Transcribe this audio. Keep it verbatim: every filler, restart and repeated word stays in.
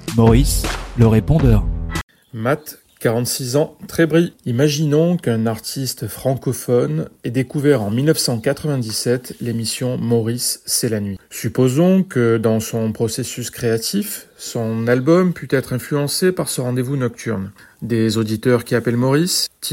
Maurice, le répondeur. Matt, quarante-six ans, Trébris. Imaginons qu'un artiste francophone ait découvert en dix-neuf cent quatre-vingt-dix-sept l'émission Maurice, c'est la nuit. Supposons que dans son processus créatif, son album put être influencé par ce rendez-vous nocturne. Des auditeurs qui appellent Maurice,